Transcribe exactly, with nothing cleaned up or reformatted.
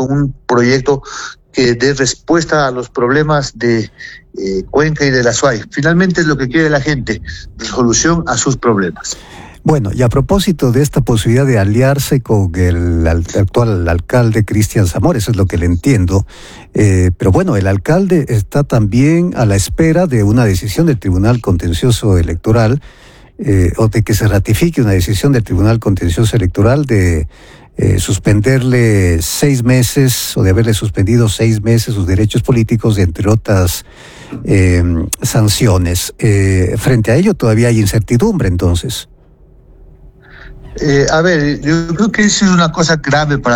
con un proyecto que dé respuesta a los problemas de eh, Cuenca y de la Azuay. Finalmente es lo que quiere la gente, solución a sus problemas. Bueno, y a propósito de esta posibilidad de aliarse con el actual alcalde Cristian Zamora, eso es lo que le entiendo, eh, pero bueno, el alcalde está también a la espera de una decisión del Tribunal Contencioso Electoral, eh, o de que se ratifique una decisión del Tribunal Contencioso Electoral de eh, suspenderle seis meses, o de haberle suspendido seis meses sus derechos políticos, entre otras eh, sanciones. Eh, frente a ello todavía hay incertidumbre, entonces. Eh, a ver, yo creo que eso es una cosa grave para